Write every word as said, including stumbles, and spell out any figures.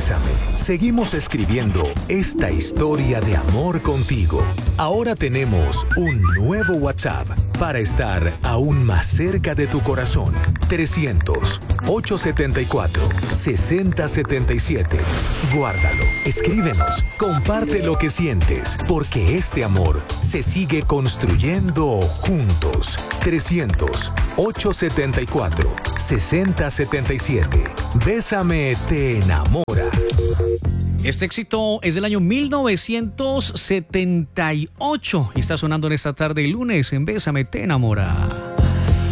Bésame, seguimos escribiendo esta historia de amor contigo. Ahora tenemos un nuevo WhatsApp para estar aún más cerca de tu corazón. trescientos, ochocientos setenta y cuatro, sesenta setenta y siete. Guárdalo, escríbenos, comparte lo que sientes, porque este amor se sigue construyendo juntos. trescientos, ochocientos setenta y cuatro, sesenta setenta y siete. Bésame te enamora. Este éxito es del año mil novecientos setenta y ocho y está sonando en esta tarde y lunes en Bésame te enamora.